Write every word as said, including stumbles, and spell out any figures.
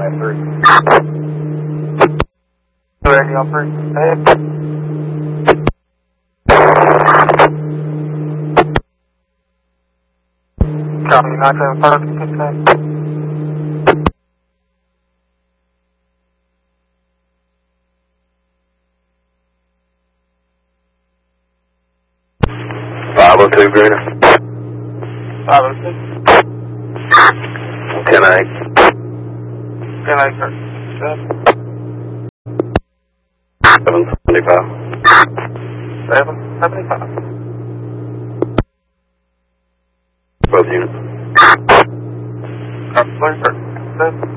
nine three. Ready on three. Hey. Copy, nine seven five, six nine. five oh two Greener. five oh six. ten eight. ten eight, sir. seven seventy-five. seven seventy-five. Both units. Copy, sir. seven.